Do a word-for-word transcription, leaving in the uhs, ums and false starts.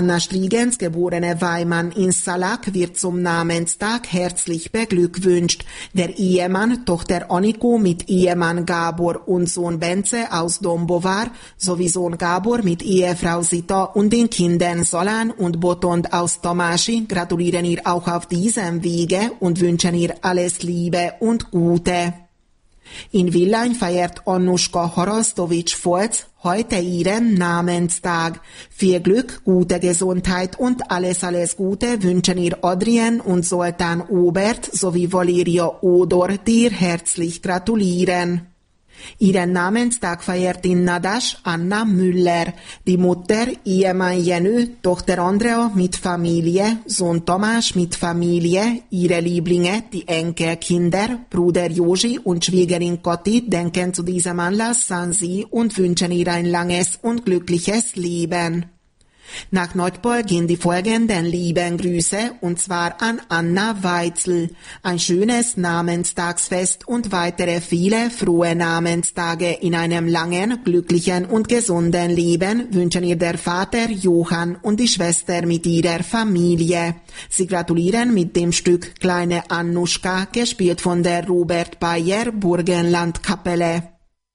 Anna Striegens, geborene Weimann in Salak, wird zum Namenstag herzlich beglückwünscht. Der Ehemann, Tochter Anniko mit Ehemann Gabor und Sohn Bence aus Dombovar sowie Sohn Gabor mit Ehefrau Sita und den Kindern Solan und Botond aus Tomaschi gratulieren ihr auch auf diesem Wege und wünschen ihr alles Liebe und Gute. In Villain feiert Annuschka Harasztovics-Volz heute ihren Namenstag. Viel Glück, gute Gesundheit und alles, alles Gute wünschen ihr Adrien und Zoltán Obert sowie Valeria Odor, die ihr herzlich gratulieren. Ihren Namenstag feiert in Nadasch Anna Müller, die Mutter, Ehemann Jenő, Tochter Andrea mit Familie, Sohn Tamás mit Familie, ihre Lieblinge, die Enkelkinder, Bruder Josi und Schwiegerin Kathi denken zu diesem Anlass an sie und wünschen ihr ein langes und glückliches Leben. Nach Nordpol gehen die folgenden lieben Grüße, und zwar an Anna Weitzel. Ein schönes Namenstagsfest und weitere viele frohe Namenstage in einem langen, glücklichen und gesunden Leben wünschen ihr der Vater Johann und die Schwester mit ihrer Familie. Sie gratulieren mit dem Stück Kleine Annuschka, gespielt von der Robert Bayer Burgenlandkapelle.